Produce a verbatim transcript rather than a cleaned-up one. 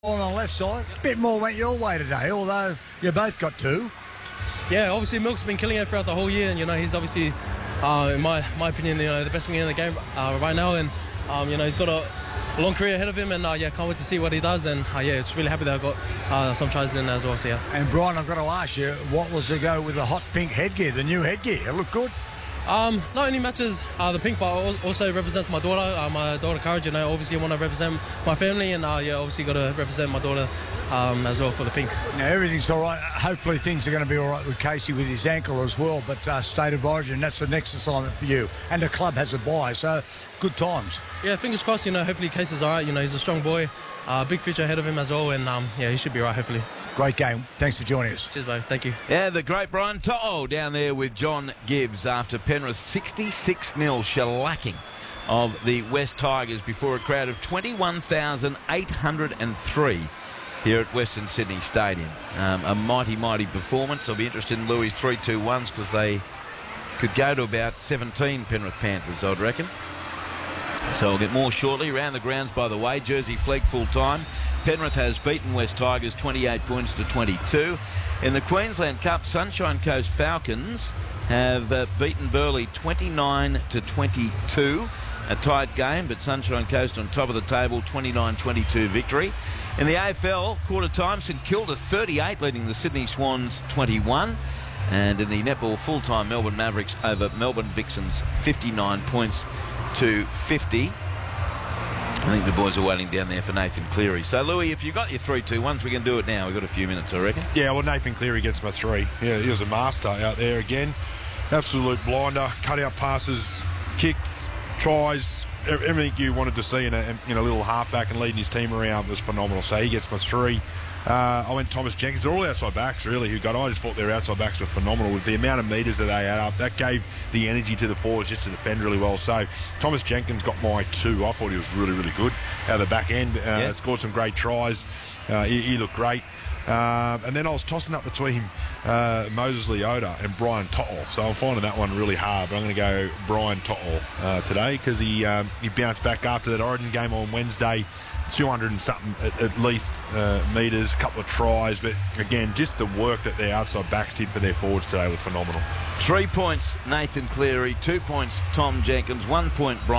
On the left side, a bit more went your way today, although you both got two. Yeah, obviously Milk's been killing it throughout the whole year, and you know he's obviously, uh, in my my opinion, you know the best winger in the game uh, right now, and um, you know he's got a, a long career ahead of him, and uh, yeah, can't wait to see what he does, and uh, yeah, it's really happy that I got uh, some tries in as well. So yeah. And Brian, I've got to ask you, what was the go with the hot pink headgear, the new headgear? It looked good. Um, not only matches uh, the pink, but also represents my daughter, uh, my daughter Courage. You know, obviously I want to represent my family, and uh, yeah, obviously got to represent my daughter um, as well for the pink. Now everything's all right. Hopefully things are going to be all right with Casey with his ankle as well. But uh, State of Origin, that's the next assignment for you. And the club has a bye, so good times. Yeah, fingers crossed. You know, hopefully Casey's all right. You know, he's a strong boy, uh, big future ahead of him as well, and um, yeah, he should be all right. Hopefully. Great game. Thanks for joining us. Cheers, mate. Thank you. Yeah, the great Brian To'o down there with John Gibbs after Penrith sixty-six nil shellacking of the West Tigers before a crowd of twenty-one thousand eight hundred three here at Western Sydney Stadium. Um, a mighty, mighty performance. I'll be interested in Louis' three two ones because they could go to about seventeen Penrith Panthers, I'd reckon. So I'll get more shortly. Around the grounds, by the way, Jersey Flegg full time. Penrith has beaten West Tigers twenty-eight points to twenty-two. In the Queensland Cup, Sunshine Coast Falcons have uh, beaten Burleigh twenty-nine to twenty-two. A tight game, but Sunshine Coast on top of the table, twenty-nine twenty-two victory. In the A F L, quarter time, St Kilda thirty-eight, leading the Sydney Swans twenty-one. And in the netball full-time, Melbourne Mavericks over Melbourne Vixens fifty-nine points to fifty. I think the boys are waiting down there for Nathan Cleary. So, Louis, if you've got your three two ones, we can do it now. We've got a few minutes, I reckon. Yeah, well, Nathan Cleary gets my three. Yeah, he was a master out there again. Absolute blinder, cut-out passes, kicks, tries, everything you wanted to see in a, in a little halfback and leading his team around was phenomenal. So he gets my three. Uh, I went Thomas Jenkins. They're all outside backs, really, who got. I just thought their outside backs were phenomenal with the amount of metres that they had up. That gave the energy to the forwards just to defend really well. So Thomas Jenkins got my two. I thought he was really, really good out of the back end. Uh, yeah. Scored some great tries. Uh, he, he looked great. Uh, and then I was tossing up between uh, Moses Leota and Brian To'o. So I'm finding that one really hard. But I'm going to go Brian To'o uh, today because he um, he bounced back after that Origin game on Wednesday. two hundred and something at, at least uh, metres, a couple of tries, but again, just the work that their outside backs did for their forwards today was phenomenal. Three points, Nathan Cleary. Two points, Tom Jenkins. One point, Brian.